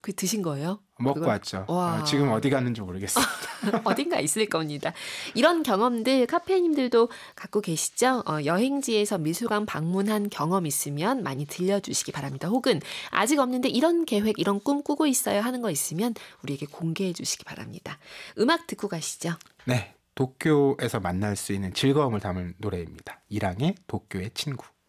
그 드신 거예요? 먹고 그걸? 왔죠. 와. 지금 어디 갔는지 모르겠어요. 어딘가 있을 겁니다. 이런 경험들 카페님들도 갖고 계시죠? 여행지에서 미술관 방문한 경험 있으면 많이 들려주시기 바랍니다. 혹은 아직 없는데 이런 계획, 이런 꿈 꾸고 있어요 하는 거 있으면 우리에게 공개해 주시기 바랍니다. 음악 듣고 가시죠. 네, 도쿄에서 만날 수 있는 즐거움을 담은 노래입니다. 이랑의 도쿄의 친구.